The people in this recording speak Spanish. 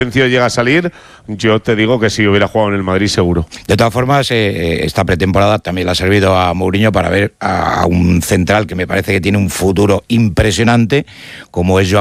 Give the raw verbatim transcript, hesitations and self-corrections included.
llega a salir, yo te digo que si hubiera jugado en el Madrid seguro. De todas formas, eh, esta pretemporada también le ha servido a Mourinho para ver a un central que me parece que tiene un futuro impresionante, como es Joao